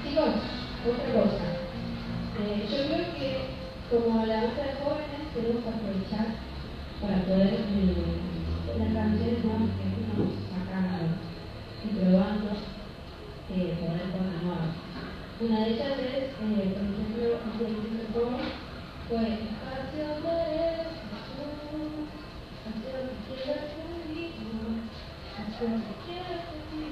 Chicos, otra cosa. Yo creo que como la banda de jóvenes tenemos que aprovechar para poder las canciones nuevas que estamos sacando y probando, poder poner nuevas. Una de ellas es, por ejemplo, antes de que todo fue canción de canción que quiera conmigo, canción que quiera conmigo.